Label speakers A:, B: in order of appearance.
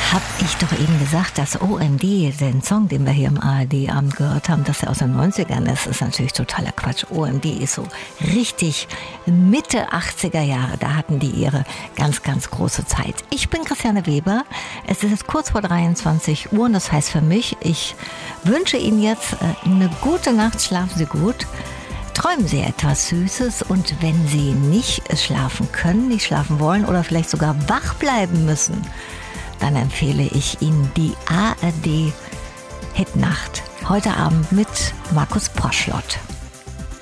A: Hab ich doch eben gesagt, dass OMD, den Song, den wir hier im ARD-Abend gehört haben, dass er aus den 90ern ist, ist natürlich totaler Quatsch. OMD ist so richtig Mitte 80er Jahre. Da hatten die ihre ganz, ganz große Zeit. Ich bin Christiane Weber. Es ist jetzt kurz vor 23 Uhr und das heißt für mich, ich wünsche Ihnen jetzt eine gute Nacht. Schlafen Sie gut. Träumen Sie etwas Süßes und wenn Sie nicht schlafen können, nicht schlafen wollen oder vielleicht sogar wach bleiben müssen, dann empfehle ich Ihnen die ARD Hitnacht. Heute Abend mit Markus Poschlott.